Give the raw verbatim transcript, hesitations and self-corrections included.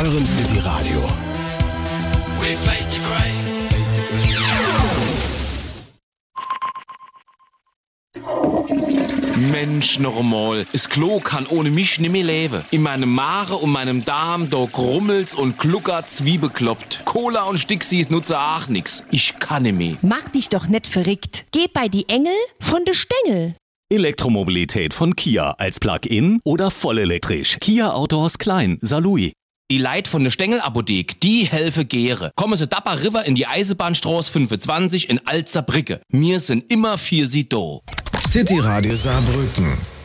eurem City Radio. We fade to grey. Mensch, noch einmal. Das Klo kann ohne mich nicht mehr leben. In meinem Mare und meinem Darm, da grummelt's und gluckert's wie bekloppt. Cola und Stixis nutze auch nix. Ich kann nicht mehr. Mach dich doch nicht verrückt. Geh bei die Engel von de Stängel. Elektromobilität von Kia als Plug-in oder vollelektrisch. Kia Autos Klein, Saarlouis. Die Leit von der Stengelapothek, die helfe gäre. Kommen Sie Dapper River in die Eisenbahnstraße fünfundzwanzig in Alzerbrücke. Wir sind immer für Sie da. City Radio Saarbrücken.